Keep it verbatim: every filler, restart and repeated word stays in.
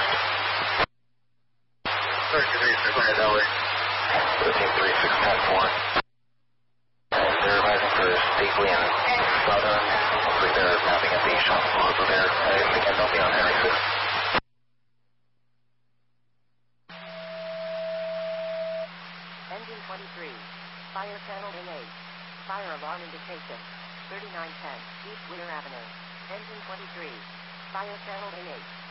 thirteen three six, go ahead, L A. thirteen three six, ten four. And they're rising for steep wind. Southern, looks like they're mapping at the shop plaza there. And again, they'll be on Henry six. Engine twenty-three. Fire channel in eight. Fire alarm indication. thirty-nine ten, East Winter Avenue. Engine twenty-three. Fire channel in eight.